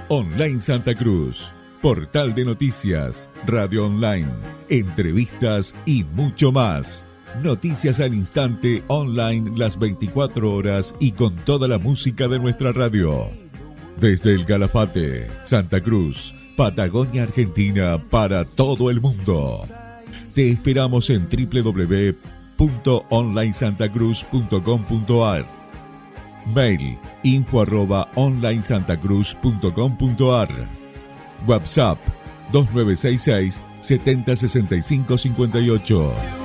Online Santa Cruz, portal de noticias, radio online, entrevistas y mucho más. Noticias al instante online las 24 horas y con toda la música de nuestra radio. Desde el Calafate, Santa Cruz, Patagonia, Argentina, para todo el mundo. Te esperamos en www.onlinesantacruz.com.ar. Mail info@onlinesantacruz.com.ar. WhatsApp 2966 7065 58.